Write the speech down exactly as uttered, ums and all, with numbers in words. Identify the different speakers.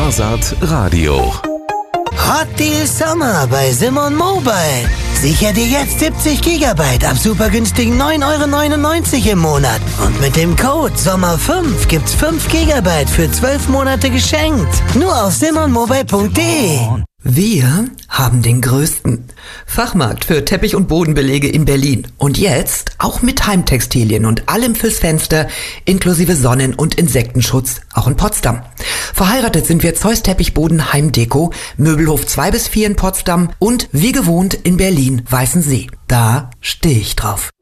Speaker 1: Wahrsat Radio.
Speaker 2: Hot Deal Sommer bei Simon Mobile. Sicher dir jetzt siebzig Gigabyte ab super günstigen neun Euro neunundneunzig im Monat. Und mit dem Code Sommer fünf gibt's fünf Gigabyte für zwölf Monate geschenkt. Nur auf simon mobile punkt de.
Speaker 3: Wir haben den größten Fachmarkt für Teppich- und Bodenbelege in Berlin. Und jetzt auch mit Heimtextilien und allem fürs Fenster, inklusive Sonnen- und Insektenschutz, auch in Potsdam. Verheiratet sind wir Zeus Teppichboden Heimdeko, Möbelhof zwei bis vier in Potsdam und wie gewohnt in Berlin Weißensee. Da stehe ich drauf.